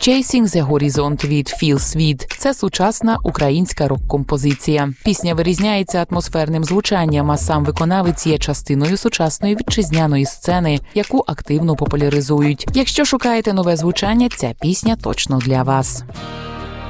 «Chasing the Horizon» від Feel Sweet – це сучасна українська рок-композиція. Пісня вирізняється атмосферним звучанням, а сам виконавець є частиною сучасної вітчизняної сцени, яку активно популяризують. Якщо шукаєте нове звучання, ця пісня точно для вас.